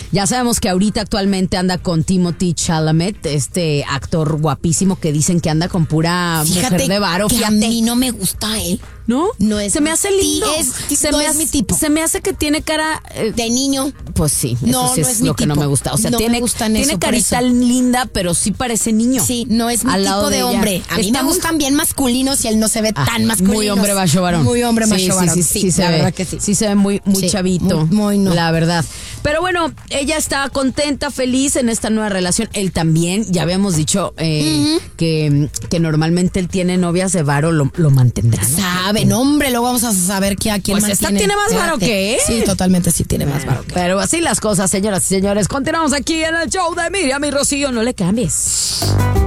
Ya sabemos que ahorita actualmente anda con Timothée Chalamet, este actor guapísimo que dicen que anda con pura mujer de varo. Que a mí no me gusta él. ¿No? No es. Se me hace lindo. Es mi tipo. Se me hace que tiene cara de niño. Pues sí, eso sí es lo que no me gusta. O sea, no tiene carita linda, pero sí parece niño. Sí, no es mi tipo de hombre. A mí me gustan bien masculinos y él no se ve tan masculino. Muy hombre macho varón. Muy hombre macho varón. Sí, la verdad que sí. Sí se ve muy chavito. Muy no. La verdad. Pero bueno, ella está contenta, feliz en esta nueva relación. Él también, ya habíamos dicho que normalmente él tiene novias de varo, lo mantendrá, ¿no? Saben, hombre, luego vamos a saber que a quién pues mantiene. Esta tiene más varo que él. Sí, totalmente sí tiene más varo que él. Pero así las cosas, señoras y señores. Continuamos aquí en el show de Miriam y Rocío. No le cambies.